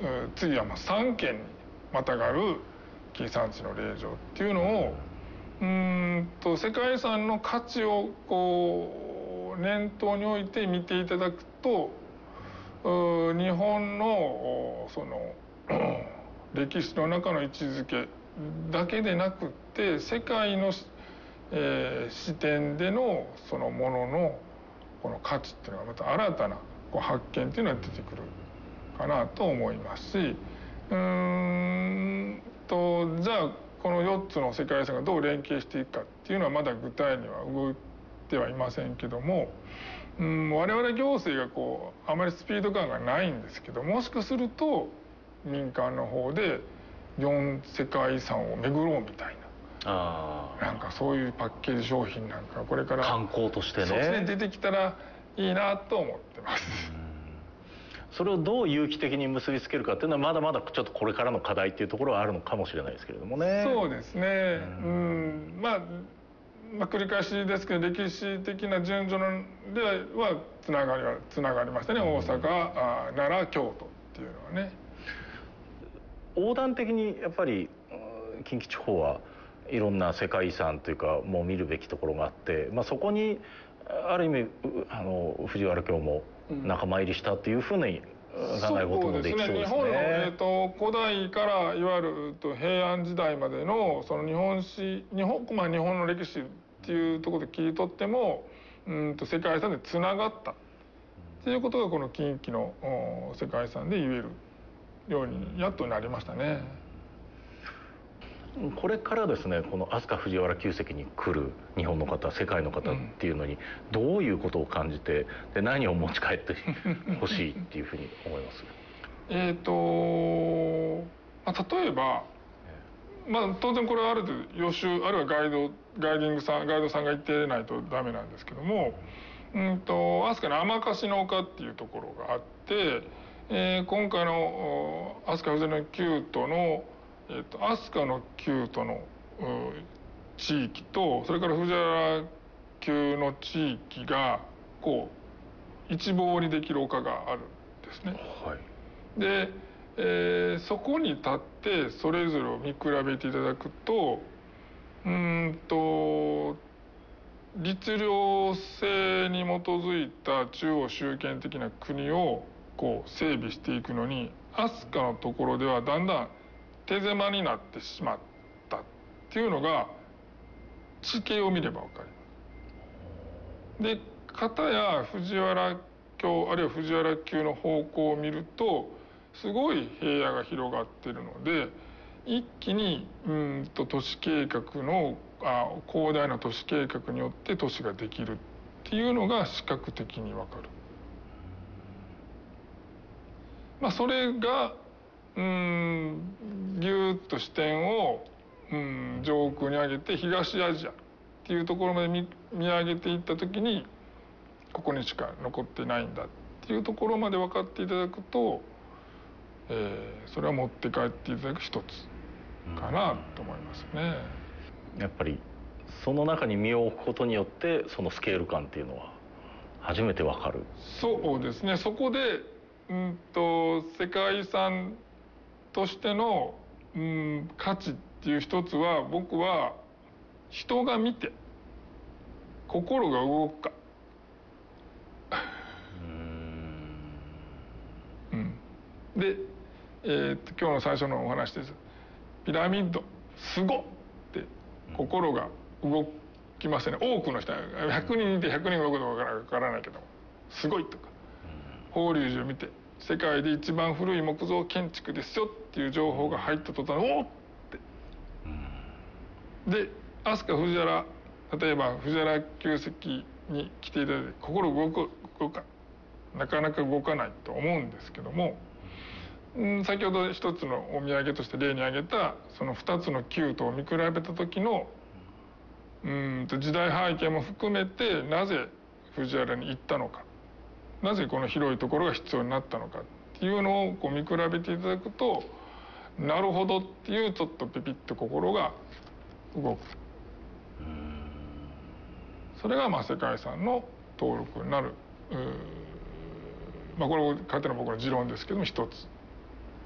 次は3県にまたがる紀伊山地の霊場っていうのを世界遺産の価値をこう念頭に置いて見ていただくと日本のその歴史の中の位置づけだけでなくって世界の、視点でのそのもののこの価値っていうのがまた新たな発見っていうのが出てくるかなと思いますしじゃあこの4つの世界遺産がどう連携していくかっていうのはまだ具体には動いてはいませんけども我々行政があまりスピード感がないんですけどもしかすると民間の方で4世界遺産を巡ろうみたいななんかそういうパッケージ商品なんかこれから観光としてねそうですね出てきたらいいなと思ってます。 それをどう有機的に結びつけるかっていうのはまだまだちょっとこれからの課題っていうところはあるのかもしれないですけれどもね。 そうですね。まあ繰り返しですけど歴史的な順序ではつながりましたね。大阪、奈良、京都っていうのはね。 横断的にやっぱり近畿地方はいろんな世界遺産というかもう見るべきところがあって、そこにある意味藤原京も仲間入りしたっていうふうに考えることもできそうですね。 日本の、古代からいわゆる平安時代までのその日本の歴史っていうところで切り取っても世界遺産でつながったっていうことがこの近畿の世界遺産で言えるようにやっとなりましたね。 これからですねこの飛鳥藤原旧跡に来る日本の方世界の方っていうのにどういうことを感じてで何を持ち帰ってほしいっていうふうに思います？ 例えば、当然これはある程度予習あるいはガイドさんが言ってないとダメなんですけども飛鳥の天橋の丘っていうところがあって、今回の飛鳥藤原旧都の飛鳥の旧都の地域とそれから藤原旧の地域が一望にできる丘があるんですね。 はい、 で、そこに立ってそれぞれを見比べていただくと律令制に基づいた中央集権的な国を整備していくのに飛鳥のところではだんだん手狭になってしまったっていうのが地形を見れば分かります。で片や藤原京あるいは藤原級の方向を見るとすごい平野が広がっているので一気に都市計画の広大な都市計画によって都市ができるっていうのが視覚的に分かる。それがぎゅーっと視点を上空に上げて東アジアっていうところまで見上げていった時にここにしか残ってないんだっていうところまで分かっていただくと、それは持って帰っていただく一つかなと思いますね。 やっぱりその中に身を置くことによってそのスケール感っていうのは初めて分かる。 そうですね。そこで世界遺産としての価値っていう一つは僕は人が見て心が動くかで、今日の最初のお話です。ピラミッドすごっって心が動きますね。多くの人は100人いて100人動くのかわからないけどすごいとか法隆寺を見て世界で一番古い木造建築ですよっていう情報が入った途端おっってで飛鳥藤原例えば藤原旧跡に来ていただいて心動かなかなか動かないと思うんですけども先ほど一つのお土産として例に挙げたその2つの宮都を見比べた時の時代背景も含めてなぜ藤原に行ったのかなぜこの広いところが必要になったのかっていうのを見比べていただくとなるほどっていうちょっとピピッと心が動く。それが世界遺産の登録になるこれを勝手な僕の持論ですけども一つ